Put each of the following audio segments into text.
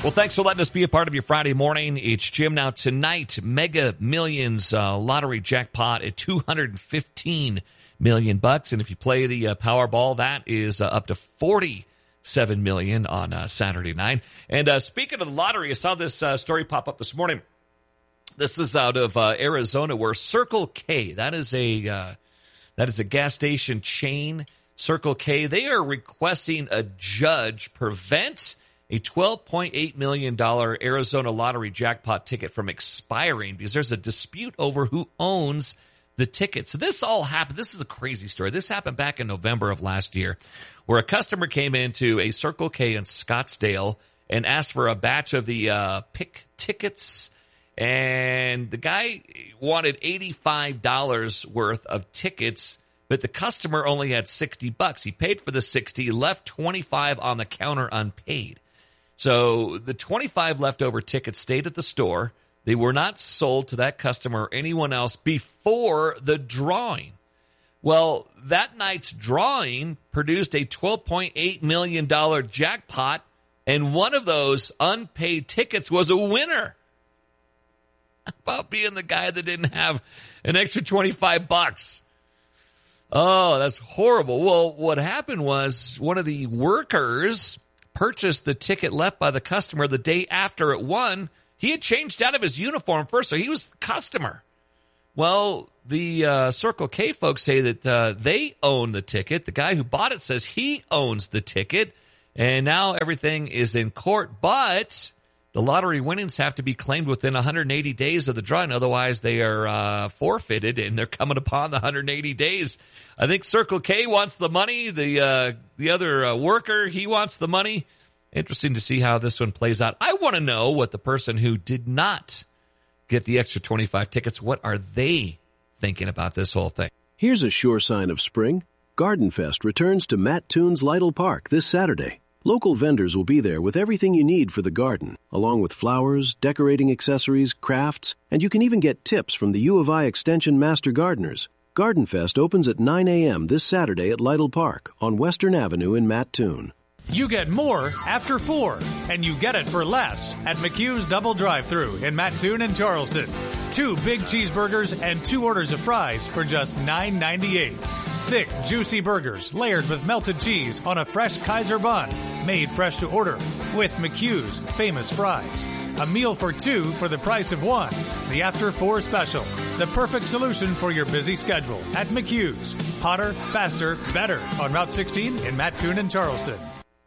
Well, thanks for letting us be a part of your Friday morning. It's Jim. Now, tonight, Mega Millions lottery jackpot at $215 million. And if you play the Powerball, that is up to $47 million on Saturday night. And speaking of the lottery, I saw this story pop up this morning. This is out of Arizona, where Circle K, that is a gas station chain, Circle K, they are requesting a judge prevent a $12.8 million Arizona lottery jackpot ticket from expiring because there's a dispute over who owns the ticket. So this all happened. This is a crazy story. This happened back in November of last year, where a customer came into a Circle K in Scottsdale and asked for a batch of the pick tickets. And the guy wanted $85 worth of tickets, but the customer only had $60. He paid for the 60, left 25 on the counter unpaid. So the 25 leftover tickets stayed at the store. They were not sold to that customer or anyone else before the drawing. Well, that night's drawing produced a $12.8 million jackpot, and one of those unpaid tickets was a winner. How about being the guy that didn't have an extra $25? Oh, that's horrible. Well, what happened was one of the workers purchased the ticket left by the customer the day after it won. He had changed out of his uniform first, so he was the customer. Well, the Circle K folks say that they own the ticket. The guy who bought it says he owns the ticket, and now everything is in court. But the lottery winnings have to be claimed within 180 days of the drawing. Otherwise, they are forfeited, and they're coming upon the 180 days. I think Circle K wants the money. The other worker, he wants the money. Interesting to see how this one plays out. I want to know what the person who did not get the extra 25 tickets, what are they thinking about this whole thing? Here's a sure sign of spring. Garden Fest returns to Matt Toon's Lytle Park this Saturday. Local vendors will be there with everything you need for the garden, along with flowers, decorating accessories, crafts, and you can even get tips from the U of I Extension Master Gardeners. Garden Fest opens at 9 a.m. this Saturday at Lytle Park on Western Avenue in Mattoon. You get more after 4, and you get it for less at McHugh's Double Drive-Thru in Mattoon and Charleston. 2 big cheeseburgers and 2 orders of fries for just $9.98. Thick, juicy burgers layered with melted cheese on a fresh Kaiser bun, made fresh to order with McHugh's famous fries. A meal for 2 for the price of 1. The After 4 special. The perfect solution for your busy schedule at McHugh's. Hotter, faster, better on Route 16 in Mattoon and Charleston.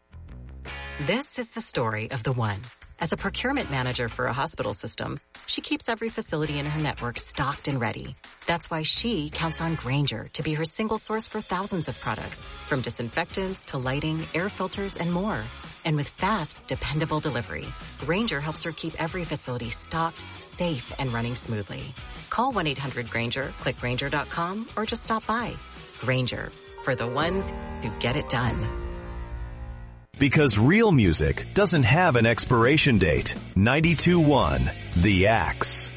This is the story of the one. As a procurement manager for a hospital system, she keeps every facility in her network stocked and ready. That's why she counts on Grainger to be her single source for thousands of products, from disinfectants to lighting, air filters, and more. And with fast, dependable delivery, Grainger helps her keep every facility stocked, safe, and running smoothly. Call 1-800-GRAINGER, click Grainger.com, or just stop by. Grainger, for the ones who get it done. Because real music doesn't have an expiration date. 92.1 The Axe.